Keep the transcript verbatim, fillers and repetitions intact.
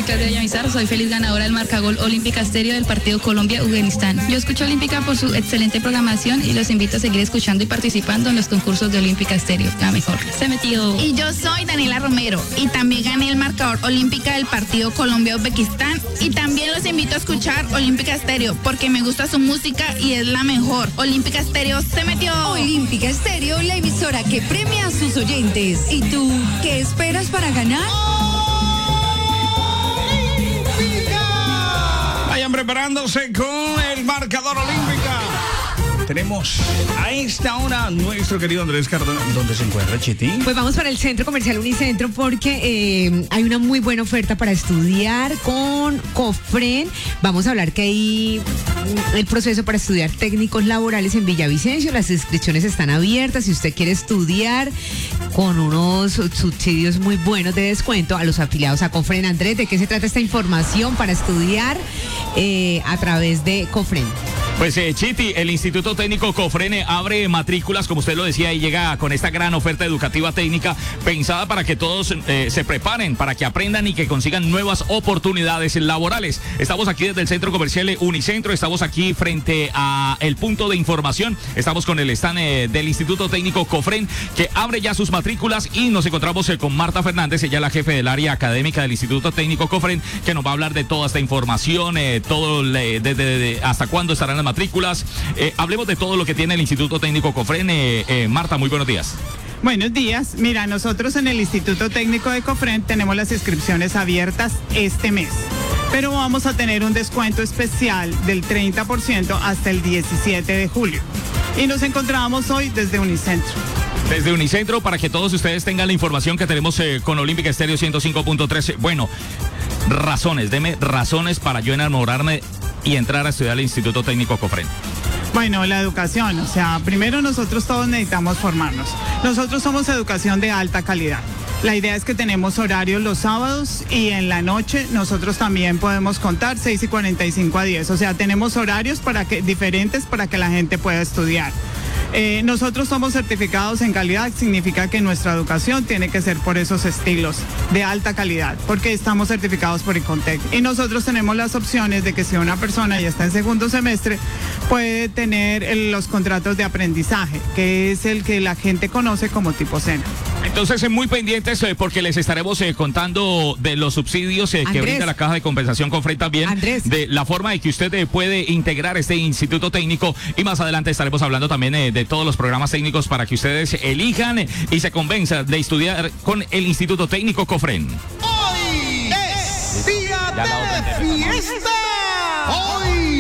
soy Claudia Villamizar, soy feliz ganadora del marcagol Olímpica Estéreo del partido Colombia-Afganistán. Yo escucho Olímpica por su excelente programación y los invito a seguir escuchando y participando en los concursos de Olímpica Estéreo, la mejor. Se metió. Y yo soy Daniela Romero y también gané el marcador Olímpica del partido Colombia-Uzbekistán y también los invito a escuchar Olímpica Estéreo porque me gusta su música y es la mejor. Olímpica Estéreo se metió. Olímpica Estéreo, la emisora que premia a sus oyentes. ¿Y tú qué esperas para ganar? Vayan preparándose con el marcador Olímpica. Tenemos a esta hora nuestro querido Andrés Cardona. ¿Dónde se encuentra, Chiti? Pues vamos para el Centro Comercial Unicentro porque eh, hay una muy buena oferta para estudiar con Cofren. Vamos a hablar que hay el proceso para estudiar técnicos laborales en Villavicencio. Las inscripciones están abiertas. Si usted quiere estudiar con unos subsidios muy buenos de descuento a los afiliados a Cofren. Andrés, ¿de qué se trata esta información para estudiar eh, a través de Cofren? Pues eh, Chiti, el Instituto Técnico Cofren abre matrículas, como usted lo decía, y llega con esta gran oferta educativa técnica pensada para que todos eh, se preparen, para que aprendan y que consigan nuevas oportunidades laborales. Estamos aquí desde el Centro Comercial Unicentro, estamos aquí frente a el punto de información, estamos con el stand eh, del Instituto Técnico Cofren, que abre ya sus matrículas y nos encontramos eh, con Marta Fernández, ella es la jefe del área académica del Instituto Técnico Cofren, que nos va a hablar de toda esta información, eh, todo desde de, de, de, hasta cuándo estarán las matrículas. Eh, hablemos de todo lo que tiene el Instituto Técnico Cofren. Eh, eh, Marta, muy buenos días. Buenos días. Mira, nosotros en el Instituto Técnico de Cofren tenemos las inscripciones abiertas este mes, pero vamos a tener un descuento especial del treinta por ciento hasta el diecisiete de julio. Y nos encontramos hoy desde Unicentro. Desde Unicentro, para que todos ustedes tengan la información que tenemos eh, con Olímpica Estéreo ciento cinco punto tres. Bueno, razones, deme razones para yo enamorarme y entrar a estudiar al Instituto Técnico Cofren. Bueno, la educación, o sea, primero nosotros todos necesitamos formarnos. Nosotros somos educación de alta calidad. La idea es que tenemos horarios los sábados y en la noche nosotros también podemos contar seis y cuarenta y cinco a diez. O sea, tenemos horarios para que, diferentes para que la gente pueda estudiar. Eh, nosotros somos certificados en calidad, significa que nuestra educación tiene que ser por esos estilos de alta calidad, porque estamos certificados por ICONTEC. Y nosotros tenemos las opciones de que si una persona ya está en segundo semestre, puede tener el, los contratos de aprendizaje, que es el que la gente conoce como tipo SENA. Entonces, eh, muy pendientes eh, porque les estaremos eh, contando de los subsidios eh, que brinda la Caja de Compensación Cofren también, Andrés, de la forma en que usted eh, puede integrar este instituto técnico y más adelante estaremos hablando también eh, de todos los programas técnicos para que ustedes elijan eh, y se convenzan de estudiar con el Instituto Técnico Cofren. Hoy es día de fiesta.